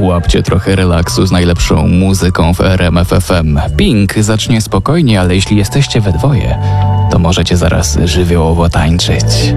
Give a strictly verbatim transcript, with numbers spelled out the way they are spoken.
Łapcie trochę relaksu z najlepszą muzyką w R M F F M. Pink zacznie spokojnie, ale jeśli jesteście we dwoje, to możecie zaraz żywiołowo tańczyć.